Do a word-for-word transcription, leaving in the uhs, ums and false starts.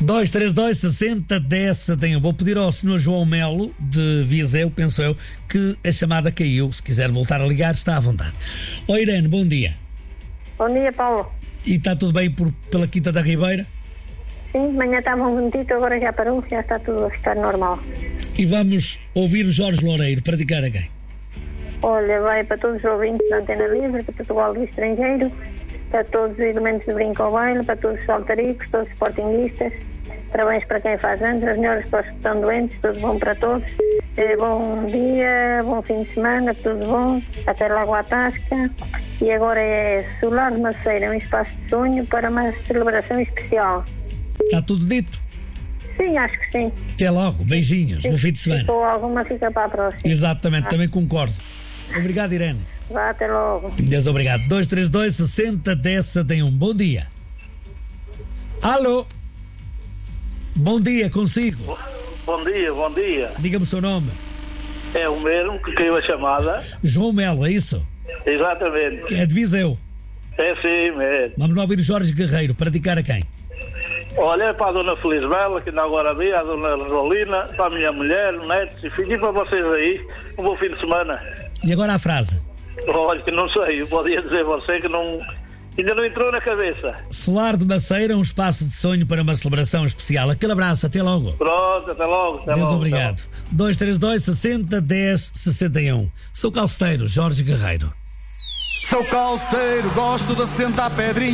dois três dois, sessenta, dez, setenta e um. Vou pedir ao senhor João Melo, de Viseu, penso eu, que a chamada caiu. Se quiser voltar a ligar, está à vontade. Ó Irene, bom dia. Bom dia, Paulo. E está tudo bem por, pela Quinta da Ribeira? Sim, de manhã estava um ventito, agora já parou, já está tudo a ficar normal. E vamos ouvir o Jorge Loureiro praticar a quem? Olha, vai para todos os ouvintes da Antena Livre, para Portugal do Estrangeiro, para todos os elementos de brinco ao baile, para todos os saltaricos, todos os sportinguistas. Parabéns para quem faz anos, as melhores para os que estão doentes, tudo bom para todos. Eh, bom dia, bom fim de semana, tudo bom. Até logo à tasca. E agora é Solar de Maceira, um espaço de sonho para uma celebração especial. Está tudo dito? Sim, acho que sim. Até logo, beijinhos, bom fim de semana. Se for alguma, fica para a próxima. Exatamente, ah. Também concordo. Obrigado, Irene. Vá, até logo. Deus obrigado. dois três dois, sessenta, dez, setenta e um. Bom dia. Alô? Bom dia, consigo. Bom dia, bom dia. Diga-me o seu nome. É o mesmo que caiu a chamada. João Melo, é isso? Exatamente. É de Viseu. É sim, mesmo. Vamos lá ouvir o Jorge Guerreiro praticar a quem? Olha, é para a dona Felizbela, que ainda agora vi, a dona Rosolina, para a minha mulher, netos e filhos, e para vocês aí, um bom fim de semana. E agora a frase? Olha, que não sei, eu podia dizer você que não... Ainda não entrou na cabeça. Solar de Maceira, um espaço de sonho para uma celebração especial. Aquele abraço, até logo. Pronto, até logo. Até Deus logo, obrigado. dois três dois, sessenta, dez, sessenta e um. Sou calceteiro, Jorge Guerreiro. Sou calceteiro, gosto de assentar pedrinha.